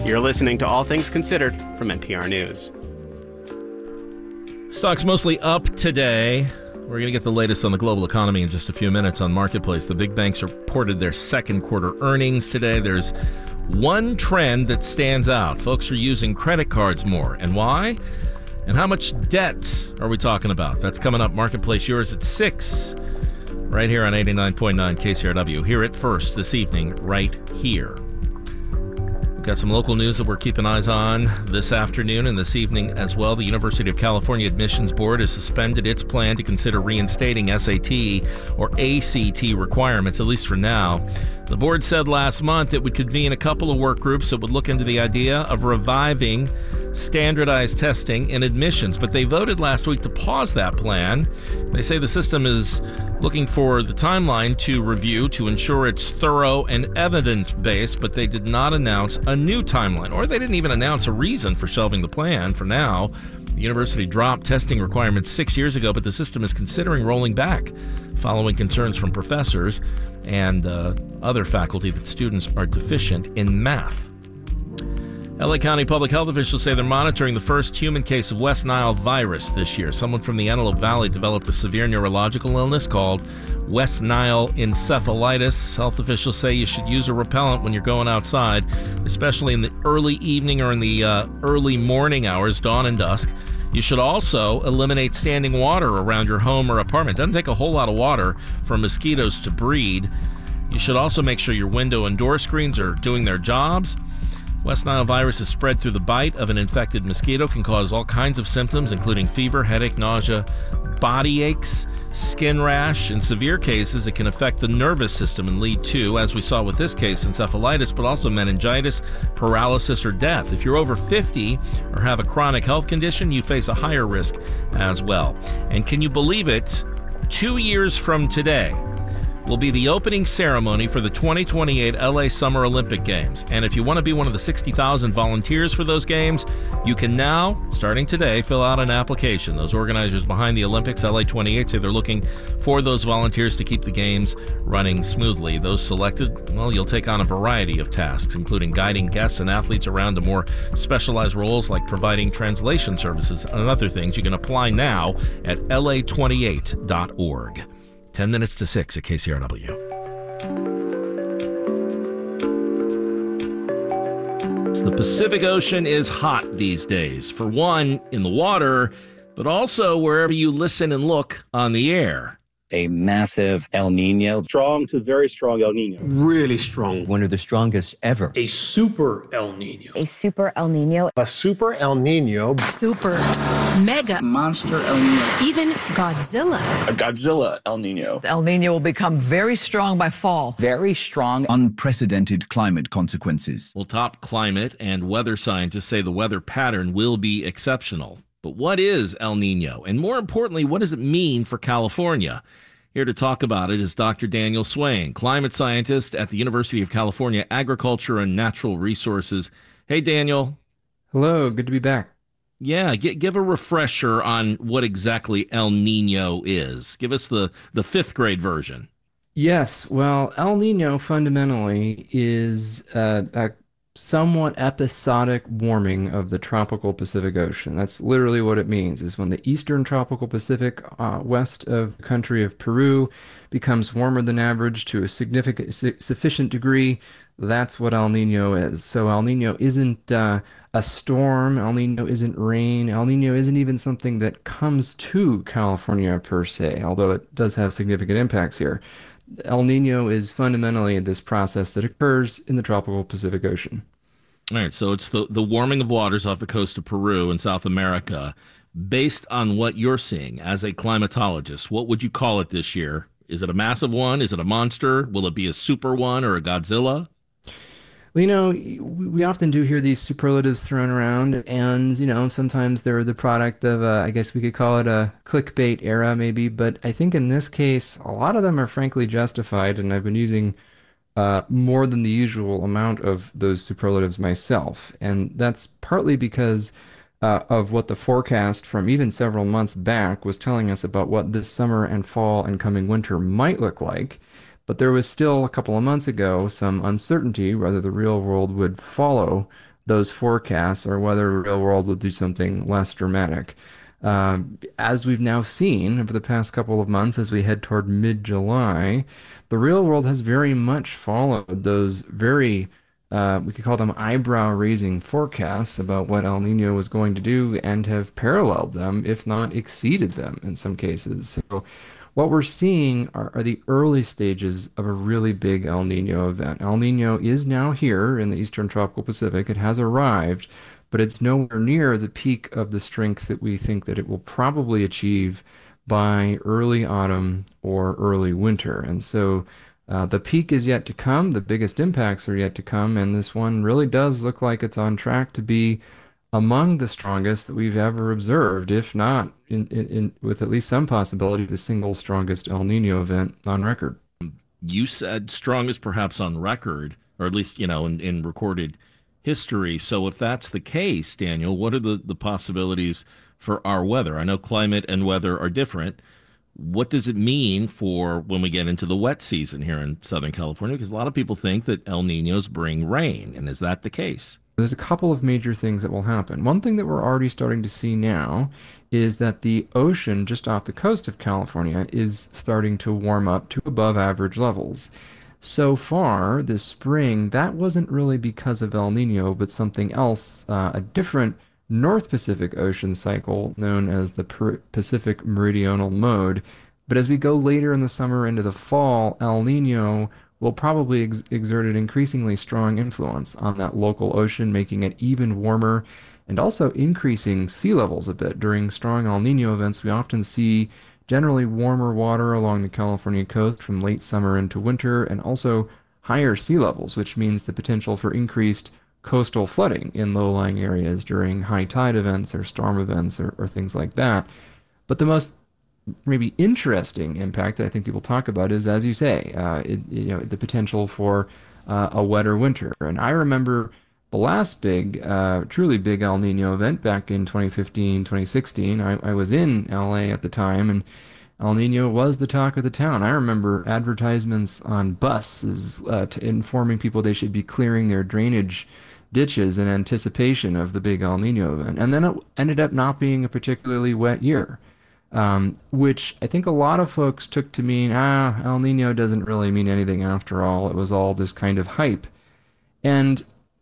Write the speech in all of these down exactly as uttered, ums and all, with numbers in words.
You're listening to All Things Considered from N P R News. Stocks mostly up today. We're going to get the latest on the global economy in just a few minutes on Marketplace. The big banks reported their second quarter earnings today. There's one trend that stands out. Folks are using credit cards more. And why? And how much debt are we talking about? That's coming up. Marketplace, yours at six, right here on eighty-nine point nine K C R W. Hear it first this evening, right here. We've got some local news that we're keeping eyes on this afternoon and this evening as well. The University of California Admissions Board has suspended its plan to consider reinstating S A T or A C T requirements, at least for now. The board said last month it would convene a couple of work groups that would look into the idea of reviving standardized testing in admissions, but they voted last week to pause that plan. They say the system is looking for the timeline to review to ensure it's thorough and evidence-based, but they did not announce a new timeline, or they didn't even announce a reason for shelving the plan for now. The university dropped testing requirements six years ago, but the system is considering rolling back following concerns from professors and uh, other faculty that students are deficient in math. L A County public health officials say they're monitoring the first human case of West Nile virus this year. Someone from the Antelope Valley developed a severe neurological illness called West Nile encephalitis. Health officials say you should use a repellent when you're going outside, especially in the early evening or in the uh, early morning hours, dawn and dusk. You should also eliminate standing water around your home or apartment. It doesn't take a whole lot of water for mosquitoes to breed. You should also make sure your window and door screens are doing their jobs. West Nile virus is spread through the bite of an infected mosquito, can cause all kinds of symptoms, including fever, headache, nausea, body aches, skin rash. In severe cases, it can affect the nervous system and lead to, as we saw with this case, encephalitis, but also meningitis, paralysis, or death. If you're over fifty or have a chronic health condition, you face a higher risk as well. And can you believe it? Two years from today will be the opening ceremony for the twenty twenty-eight L A Summer Olympic Games. And if you want to be one of the sixty thousand volunteers for those games, you can now, starting today, fill out an application. Those organizers behind the Olympics, L A twenty-eight, say they're looking for those volunteers to keep the games running smoothly. Those selected, well, you'll take on a variety of tasks, including guiding guests and athletes around to more specialized roles like providing translation services and other things. You can apply now at L A twenty-eight dot org. ten minutes to six at K C R W. The Pacific Ocean is hot these days. For one, in the water, but also wherever you listen and look on the air. A massive El Nino. Strong to very strong El Nino. Really strong. One of the strongest ever. A super El Nino. A super El Nino. A super El Nino. Super. Mega. Monster El Nino. Even Godzilla. A Godzilla El Nino. The El Nino will become very strong by fall. Very strong. Unprecedented climate consequences. Well, top climate and weather scientists say the weather pattern will be exceptional. But what is El Nino? And more importantly, what does it mean for California? Here to talk about it is Doctor Daniel Swain, climate scientist at the University of California Agriculture and Natural Resources. Hey, Daniel. Hello, good to be back. Yeah, g- give a refresher on what exactly El Nino is. Give us the, the fifth grade version. Yes, well, El Nino fundamentally is uh, a somewhat episodic warming of the tropical Pacific Ocean. That's literally what it means, is when the eastern tropical Pacific, uh, west of the country of Peru, becomes warmer than average to a significant, su- sufficient degree, that's what El Nino is. So El Nino isn't uh, a storm, El Nino isn't rain, El Nino isn't even something that comes to California per se, although it does have significant impacts here. El Nino is fundamentally this process that occurs in the tropical Pacific Ocean. All right, so it's the, the warming of waters off the coast of Peru and South America. Based on what you're seeing as a climatologist, what would you call it this year? Is it a massive one? Is it a monster? Will it be a super one or a Godzilla? Well, you know, we often do hear these superlatives thrown around, and, you know, sometimes they're the product of, uh, I guess we could call it a clickbait era maybe, but I think in this case, a lot of them are frankly justified, and I've been using uh, more than the usual amount of those superlatives myself, and that's partly because uh, of what the forecast from even several months back was telling us about what this summer and fall and coming winter might look like. But there was still, a couple of months ago, some uncertainty whether the real world would follow those forecasts or whether the real world will do something less dramatic. Um, as we've now seen over the past couple of months, as we head toward mid-July, the real world has very much followed those very, uh, we could call them eyebrow-raising forecasts about what El Nino was going to do and have paralleled them, if not exceeded them in some cases. So what we're seeing are, are the early stages of a really big El Nino event. El Nino is now here in the Eastern Tropical Pacific. It has arrived, but it's nowhere near the peak of the strength that we think that it will probably achieve by early autumn or early winter. And so uh, the peak is yet to come, the biggest impacts are yet to come, and this one really does look like it's on track to be among the strongest that we've ever observed, if not, in, in, in with at least some possibility, the single strongest El Nino event on record. You said strongest perhaps on record, or at least, you know, in, in recorded history. So if that's the case, Daniel, what are the, the possibilities for our weather? I know climate and weather are different. What does it mean for when we get into the wet season here in Southern California? Because a lot of people think that El Niños bring rain. And is that the case? There's a couple of major things that will happen. One thing that we're already starting to see now is that the ocean just off the coast of California is starting to warm up to above average levels. So far this spring, that wasn't really because of El Nino, but something else, uh, a different North Pacific Ocean cycle known as the Pacific Meridional Mode. But as we go later in the summer into the fall, El Nino will probably ex exert an increasingly strong influence on that local ocean, making it even warmer and also increasing sea levels a bit. During strong El Nino events, we often see generally warmer water along the California coast from late summer into winter, and also higher sea levels, which means the potential for increased coastal flooding in low-lying areas during high tide events or storm events or, or things like that. But the most maybe interesting impact that I think people talk about is, as you say, uh, it, you know, the potential for uh, a wetter winter. And I remember the last big, uh, truly big El Nino event back in twenty fifteen, twenty sixteen. I, I was in L A at the time, and El Nino was the talk of the town. I remember advertisements on buses uh, to informing people they should be clearing their drainage ditches in anticipation of the big El Nino event. And then it ended up not being a particularly wet year, um, which I think a lot of folks took to mean, ah, El Nino doesn't really mean anything after all. It was all this kind of hype. And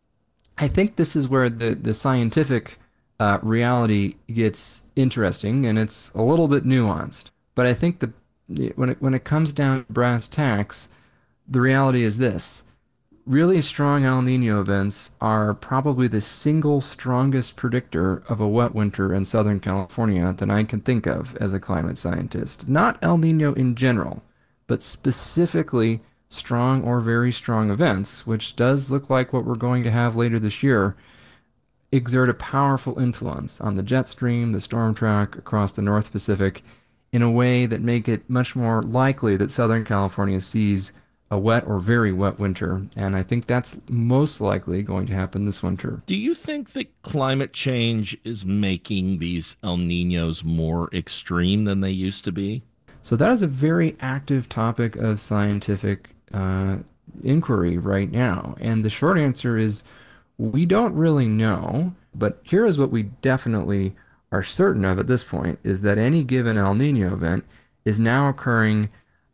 I think this is where the, the scientific uh, reality gets interesting, and it's a little bit nuanced. But I think the when it, when it comes down to brass tacks, the reality is this. Really strong El Nino events are probably the single strongest predictor of a wet winter in Southern California that I can think of as a climate scientist. Not El Nino in general, but specifically strong or very strong events, which does look like what we're going to have later this year, exert a powerful influence on the jet stream, the storm track across the North Pacific in a way that make it much more likely that Southern California sees a wet or very wet winter. And I think that's most likely going to happen this winter. Do you think that climate change is making these El Niños more extreme than they used to be? So that is a very active topic of scientific uh, inquiry right now. And the short answer is we don't really know, but here is what we definitely are certain of at this point, is that any given El Nino event is now occurring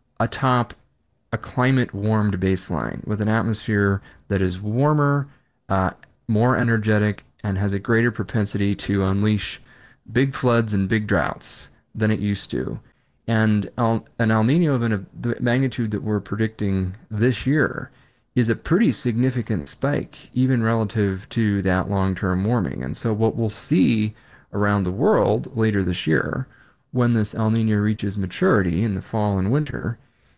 atop a climate-warmed baseline with an atmosphere that is warmer, uh, more energetic, and has a greater propensity to unleash big floods and big droughts than it used to. And El, an El Nino event of the magnitude that we're predicting this year is a pretty significant spike, even relative to that long-term warming. And so what we'll see around the world later this year, when this El Nino reaches maturity in the fall and winter,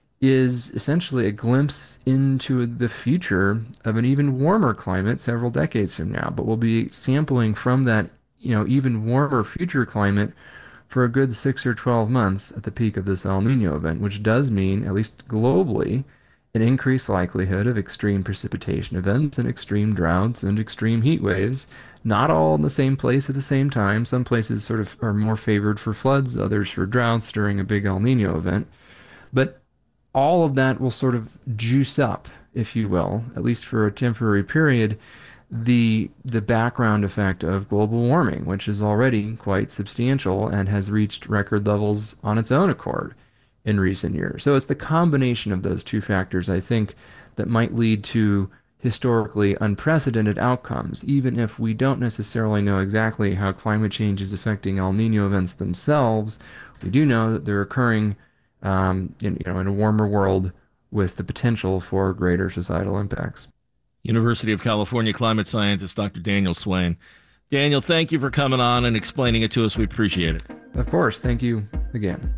is essentially a glimpse into the future of an even warmer climate several decades from now. But we'll be sampling from that, you know, even warmer future climate for a good six or twelve months at the peak of this El Nino event, which does mean, at least globally, an increased likelihood of extreme precipitation events and extreme droughts and extreme heat waves, not all in the same place at the same time. Some places sort of are more favored for floods, others for droughts during a big El Nino event. But all of that will sort of juice up, if you will, at least for a temporary period, the the background effect of global warming, which is already quite substantial and has reached record levels on its own accord in recent years. So it's the combination of those two factors, I think, that might lead to historically unprecedented outcomes, even if we don't necessarily know exactly how climate change is affecting El Nino events themselves. We do know that they're occurring um, in, you know, in a warmer world with the potential for greater societal impacts. University of California climate scientist Doctor Daniel Swain. Daniel, thank you for coming on and explaining it to us. We appreciate it. Of course. Thank you again.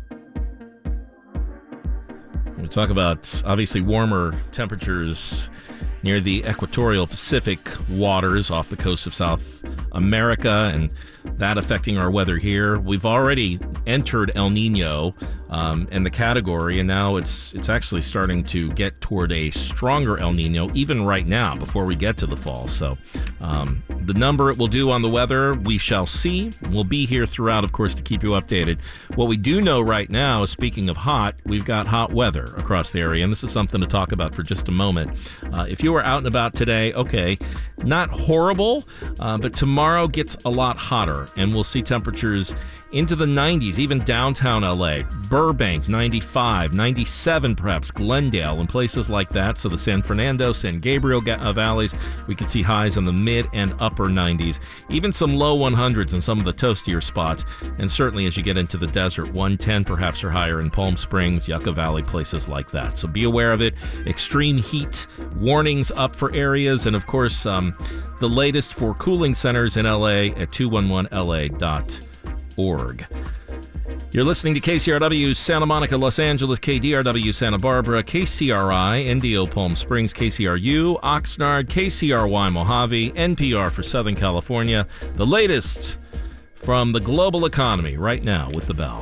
We talk about, obviously, warmer temperatures near the equatorial Pacific waters off the coast of South America, and that affecting our weather here. We've already entered El Nino um, in the category, and now it's it's actually starting to get toward a stronger El Nino, even right now, before we get to the fall. So um, the number it will do on the weather, we shall see. We'll be here throughout, of course, to keep you updated. What we do know right now, speaking of hot, we've got hot weather across the area, and this is something to talk about for just a moment. Uh, if you were out and about today, okay, not horrible, uh, but tomorrow gets a lot hotter, and we'll see temperatures into the nineties, even downtown L A. Burbank, ninety-five, ninety-seven perhaps, Glendale, and places like that. So the San Fernando, San Gabriel ga- valleys, we could see highs in the mid and upper nineties, even some low one hundreds in some of the toastier spots. And certainly as you get into the desert, one ten perhaps or higher in Palm Springs, Yucca Valley, places like that. So be aware of it. Extreme heat warnings up for areas, and of course, um, the latest for cooling centers in L A at two one one L A dot org. You're listening to K C R W Santa Monica, Los Angeles, K D R W Santa Barbara, K C R I, N D O Palm Springs, K C R U, Oxnard, K C R Y Mojave, N P R for Southern California. The latest from the global economy right now with the bell.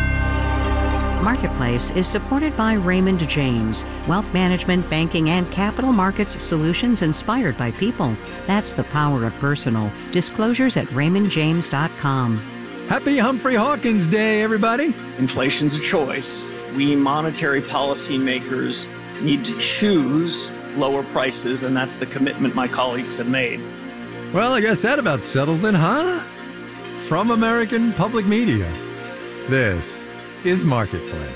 Marketplace is supported by Raymond James, wealth management, banking, and capital markets solutions inspired by people. That's the power of personal. Disclosures at raymond james dot com. Happy Humphrey Hawkins Day, everybody. Inflation's a choice. We monetary policymakers need to choose lower prices, and that's the commitment my colleagues have made. Well, I guess that about settles it, huh? From American Public Media, this is Marketplace.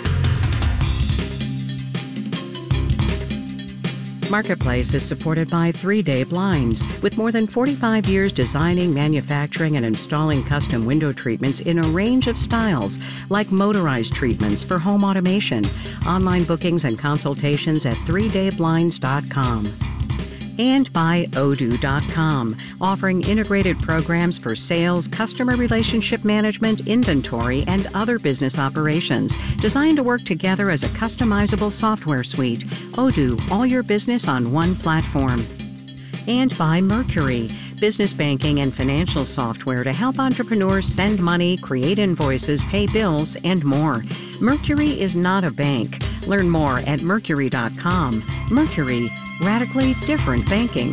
Marketplace is supported by three day Blinds. With more than forty-five years designing, manufacturing, and installing custom window treatments in a range of styles, like motorized treatments for home automation. Online bookings and consultations at three day blinds dot com. And by odoo dot com, offering integrated programs for sales, customer relationship management, inventory, and other business operations, designed to work together as a customizable software suite. Odoo, all your business on one platform. And by Mercury, business banking and financial software to help entrepreneurs send money, create invoices, pay bills, and more. Mercury is not a bank. Learn more at mercury dot com. Mercury, radically different banking.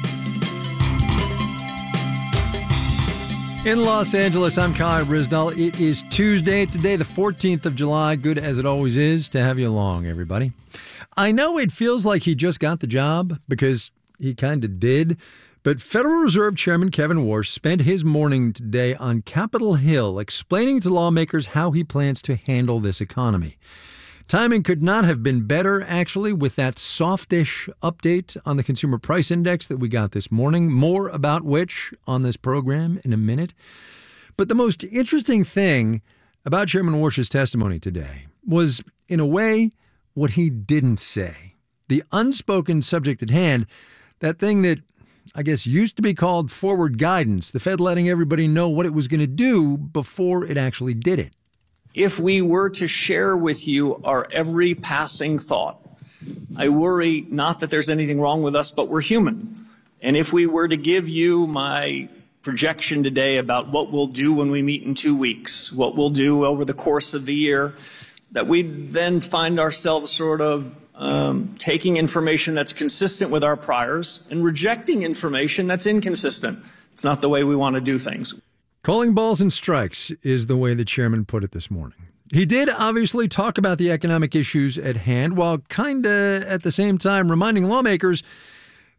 In Los Angeles, I'm Kai Risnell. It is Tuesday, today the fourteenth of July. Good as it always is to have you along, everybody. I know it feels like he just got the job, because he kind of did, but Federal Reserve Chairman Kevin Warsh spent his morning today on Capitol Hill explaining to lawmakers how he plans to handle this economy. Timing could not have been better, actually, with that softish update on the Consumer Price Index that we got this morning, more about which on this program in a minute. But the most interesting thing about Chairman Warsh's testimony today was, in a way, what he didn't say. The unspoken subject at hand, that thing that I guess used to be called forward guidance, the Fed letting everybody know what it was going to do before it actually did it. If we were to share with you our every passing thought, I worry not that there's anything wrong with us, but we're human. And if we were to give you my projection today about what we'll do when we meet in two weeks, what we'll do over the course of the year, that we'd then find ourselves sort of um, taking information that's consistent with our priors and rejecting information that's inconsistent. It's not the way we want to do things. Calling balls and strikes is the way the chairman put it this morning. He did obviously talk about the economic issues at hand, while kinda at the same time reminding lawmakers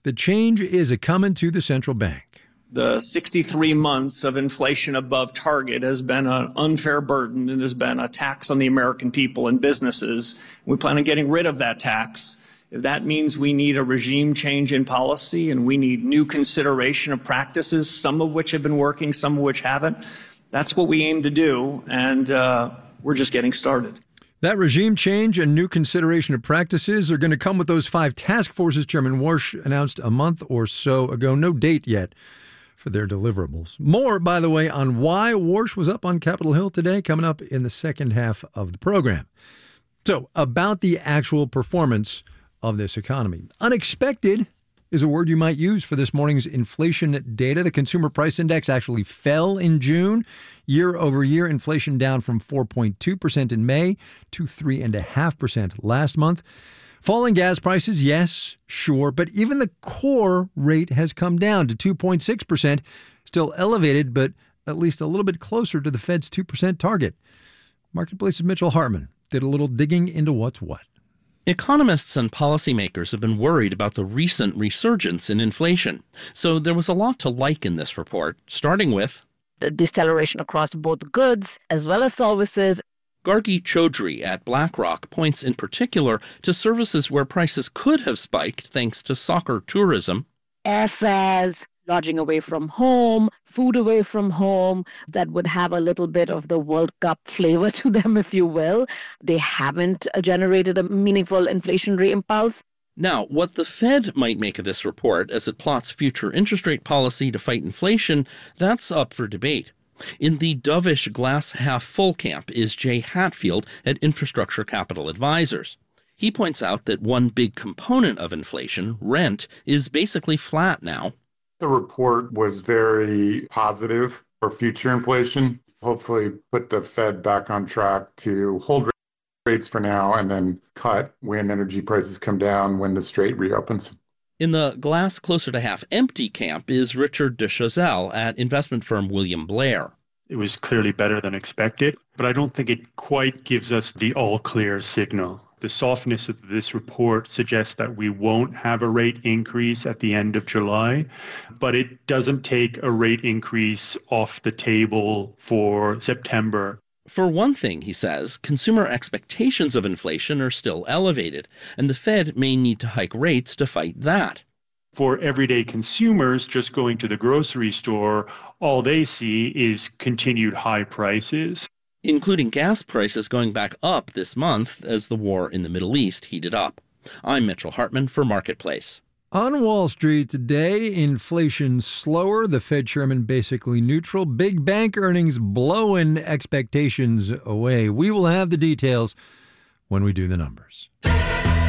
The change is a coming to the central bank. The sixty-three months of inflation above target has been an unfair burden and has been a tax on the American people and businesses. We plan on getting rid of that tax. If that means we need a regime change in policy and we need new consideration of practices, some of which have been working, some of which haven't, that's what we aim to do, and uh, we're just getting started. That regime change and new consideration of practices are going to come with those five task forces Chairman Warsh announced a month or so ago. No date yet for their deliverables. More, by the way, on why Warsh was up on Capitol Hill today, coming up in the second half of the program. So, about the actual performance of this economy. Unexpected is a word you might use for this morning's inflation data. The Consumer Price Index actually fell in June. Year over year, inflation down from four point two percent in May to three point five percent last month. Falling gas prices, yes, sure, but even the core rate has come down to two point six percent. Still elevated, but at least a little bit closer to the Fed's two percent target. Marketplace's Mitchell Hartman did a little digging into what's what. Economists and policymakers have been worried about the recent resurgence in inflation. So there was a lot to like in this report, starting with the deceleration across both goods as well as services. Gargi Chaudhry at BlackRock points in particular to services where prices could have spiked thanks to soccer tourism. Airfares, lodging away from home, food away from home, that would have a little bit of the World Cup flavor to them, if you will. They haven't generated a meaningful inflationary impulse. Now, what the Fed might make of this report as it plots future interest rate policy to fight inflation, that's up for debate. In the dovish glass-half-full camp is Jay Hatfield at Infrastructure Capital Advisors. He points out that one big component of inflation, rent, is basically flat now. The report was very positive for future inflation. Hopefully put the Fed back on track to hold rates for now and then cut when energy prices come down when the strait reopens. In the glass closer to half empty camp is Richard DeChazelle at investment firm William Blair. It was clearly better than expected, but I don't think it quite gives us the all-clear signal. The softness of this report suggests that we won't have a rate increase at the end of July, but it doesn't take a rate increase off the table for September. For one thing, he says, consumer expectations of inflation are still elevated, and the Fed may need to hike rates to fight that. For everyday consumers just going to the grocery store, all they see is continued high prices, including gas prices going back up this month as the war in the Middle East heated up. I'm Mitchell Hartman for Marketplace. On Wall Street today, inflation slower, the Fed chairman basically neutral, big bank earnings blowing expectations away. We will have the details when we do the numbers.